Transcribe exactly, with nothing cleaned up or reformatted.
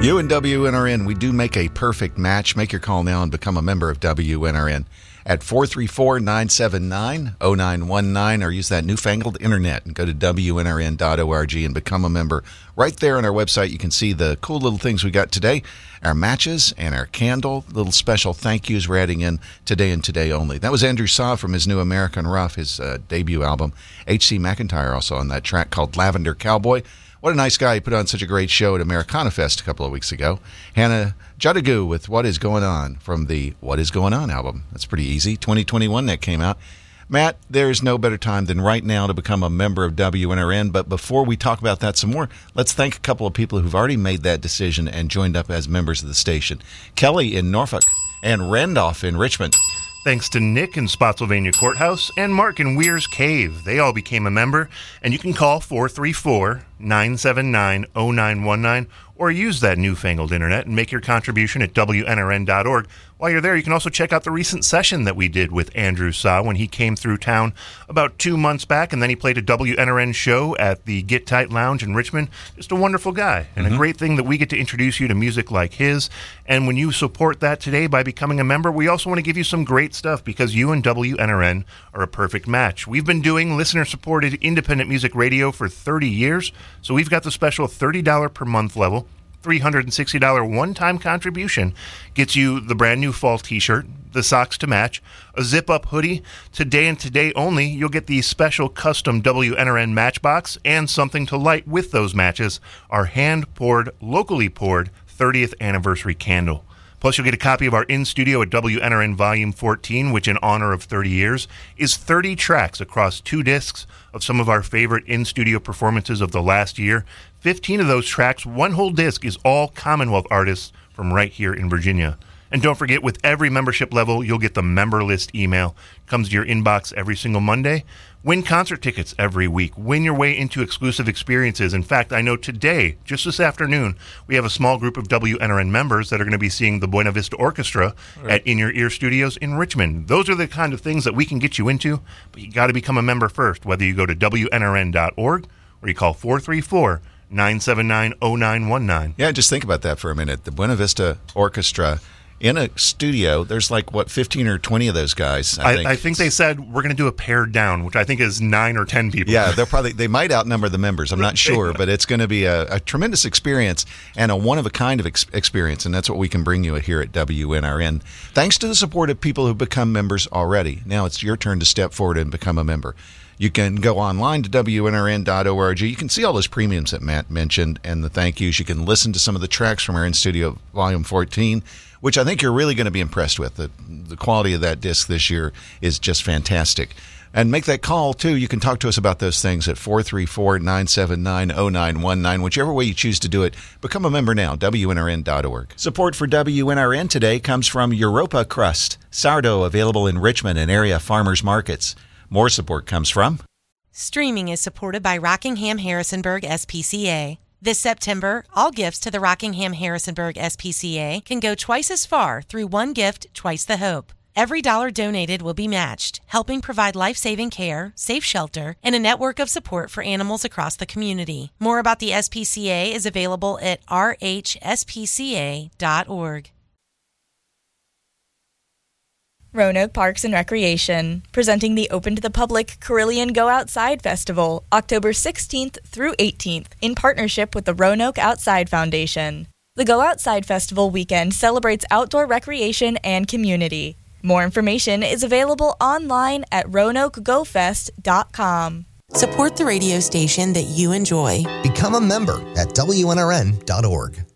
You and W N R N, we do make a perfect match. Make your call now and become a member of W N R N at four three four, nine seven nine, zero nine one nine, or use that newfangled internet and go to W N R N dot org and become a member. Right there on our website, you can see the cool little things we got today, our matches and our candle, little special thank yous we're adding in today and today only. That was Andrew Saw from his new American Rough, his uh, debut album. H C McIntyre also on that track called Lavender Cowboy. What a nice guy. He put on such a great show at Americana Fest a couple of weeks ago. Hannah Jadagu with What Is Going On from the What Is Going On album. That's pretty easy. twenty twenty-one that came out. Matt, there's no better time than right now to become a member of W N R N. But before we talk about that some more, let's thank a couple of people who've already made that decision and joined up as members of the station. Kelly in Norfolk and Randolph in Richmond. Thanks to Nick in Spotsylvania Courthouse and Mark in Weir's Cave. They all became a member, and you can call four three four, nine seven nine, zero nine one nine or use that newfangled internet and make your contribution at W N R N dot org. While you're there, you can also check out the recent session that we did with Andrew Saw when he came through town about two months back, and then he played a W N R N show at the Get Tight Lounge in Richmond. Just a wonderful guy, and mm-hmm. a great thing that we get to introduce you to music like his. And when you support that today by becoming a member, we also want to give you some great stuff because you and W N R N are a perfect match. We've been doing listener-supported independent music radio for thirty years, so we've got the special thirty dollars per month level. three hundred sixty dollars one-time contribution gets you the brand new fall t-shirt, the socks to match, a zip-up hoodie. Today and today only, you'll get the special custom W N R N matchbox and something to light with those matches, our hand-poured, locally poured thirtieth anniversary candle. Plus, you'll get a copy of our in-studio at W N R N Volume fourteen, which in honor of thirty years, is thirty tracks across two discs of some of our favorite in-studio performances of the last year. fifteen of those tracks, one whole disc, is all Commonwealth artists from right here in Virginia. And don't forget, with every membership level, you'll get the member list email. It comes to your inbox every single Monday. Win concert tickets every week. Win your way into exclusive experiences. In fact, I know today, just this afternoon, we have a small group of W N R N members that are going to be seeing the Buena Vista Orchestra right. at In Your Ear Studios in Richmond. Those are the kind of things that we can get you into, but you got to become a member first, whether you go to W N R N dot org or you call four three four, nine seven nine, zero nine one nine. Yeah, just think about that for a minute. The Buena Vista Orchestra in a studio, there's like, what, fifteen or twenty of those guys, I, I think. I think they said we're going to do a pared down, which I think is nine or ten people. Yeah, they'll probably, they might outnumber the members. I'm not sure, but it's going to be a, a tremendous experience and a one-of-a-kind of ex- experience, and that's what we can bring you here at W N R N. Thanks to the support of people who've become members already. Now it's your turn to step forward and become a member. You can go online to W N R N dot org. You can see all those premiums that Matt mentioned and the thank yous. You can listen to some of the tracks from our in-studio Volume fourteen, which I think you're really going to be impressed with. The, the quality of that disc this year is just fantastic. And make that call, too. You can talk to us about those things at four three four, nine seven nine, zero nine one nine. Whichever way you choose to do it, become a member now, W N R N dot org. Support for W N R N today comes from Europa Crust, sourdough available in Richmond and area farmers markets. More support comes from... Streaming is supported by Rockingham Harrisonburg S P C A. This September, all gifts to the Rockingham Harrisonburg S P C A can go twice as far through One Gift, Twice the Hope. Every dollar donated will be matched, helping provide life-saving care, safe shelter, and a network of support for animals across the community. More about the S P C A is available at R H S P C A dot org. Roanoke Parks and Recreation, presenting the open to the public Carillion Go Outside Festival, October sixteenth through eighteenth, in partnership with the Roanoke Outside Foundation. The Go Outside Festival weekend celebrates outdoor recreation and community. More information is available online at roanoke go fest dot com. Support the radio station that you enjoy. Become a member at W N R N dot org.